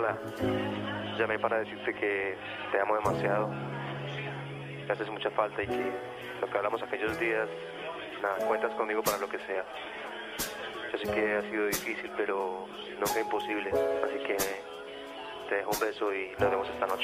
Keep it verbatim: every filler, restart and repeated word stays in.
Hola, llamé para decirte que te amo demasiado, que haces mucha falta y que lo que hablamos aquellos días, nada, cuentas conmigo para lo que sea. Yo sé que ha sido difícil, pero nunca imposible, así que te dejo un beso y nos vemos esta noche.